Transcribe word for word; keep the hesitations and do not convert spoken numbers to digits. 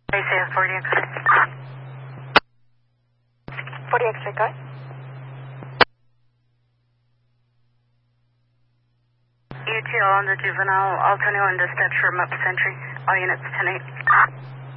They say forty X-ray. forty X-ray, go. U T L on the juvenile, all twenty-one dispatch from up Century, all units ten eight.